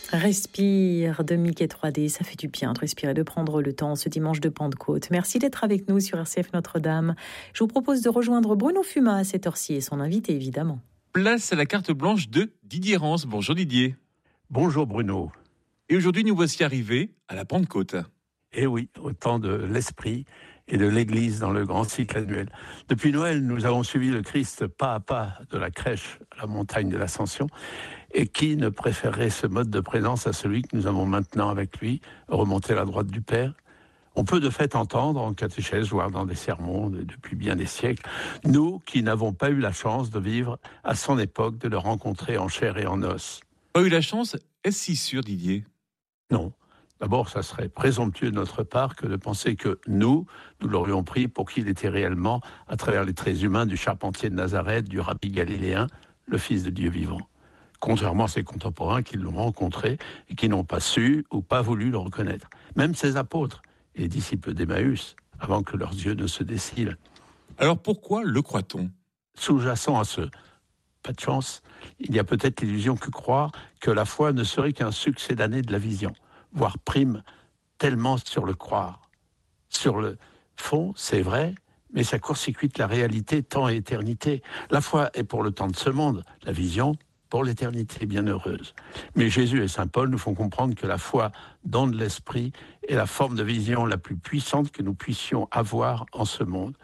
Respire de Mickey 3D, ça fait du bien de respirer, de prendre le temps ce dimanche de Pentecôte. Merci d'être avec nous sur RCF Notre-Dame. Je vous propose de rejoindre Bruno Fumat à cette heure-ci et son invité évidemment. Place à la carte blanche de Didier Rance. Bonjour Didier. Bonjour Bruno. Et aujourd'hui nous voici arrivés à la Pentecôte. Eh oui, au temps de l'Esprit et de l'Église dans le grand cycle annuel. Depuis Noël, nous avons suivi le Christ pas à pas de la crèche à la montagne de l'Ascension. Et qui ne préférerait ce mode de présence à celui que nous avons maintenant avec lui, remonté à la droite du Père? On peut de fait entendre en catéchèse, voire dans des sermons depuis bien des siècles, nous qui n'avons pas eu la chance de vivre à son époque, de le rencontrer en chair et en os. Pas eu la chance, est-ce si sûr Didier? Non. D'abord, ça serait présomptueux de notre part que de penser que nous l'aurions pris pour qui il était réellement, à travers les traits humains du charpentier de Nazareth, du rabbi galiléen, le Fils de Dieu vivant. Contrairement à ses contemporains qui l'ont rencontré et qui n'ont pas su ou pas voulu le reconnaître. Même ses apôtres et les disciples d'Emmaüs, avant que leurs yeux ne se décilent. Alors pourquoi le croit-on? Sous-jacent à ce pas de chance, il y a peut-être l'illusion que croire que la foi ne serait qu'un succédané de la vision, voire prime tellement sur le croire. Sur le fond, c'est vrai, mais ça court-circuite la réalité temps et éternité. La foi est pour le temps de ce monde, la vision pour l'éternité bienheureuse. Mais Jésus et saint Paul nous font comprendre que la foi, don de l'esprit, est la forme de vision la plus puissante que nous puissions avoir en ce monde.